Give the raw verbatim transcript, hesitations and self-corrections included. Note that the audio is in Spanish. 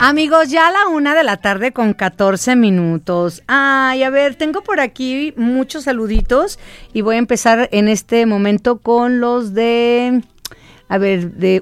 Amigos, ya a la una de la tarde con catorce minutos. Ay, a ver, tengo por aquí muchos saluditos y voy a empezar en este momento con los de... A ver, de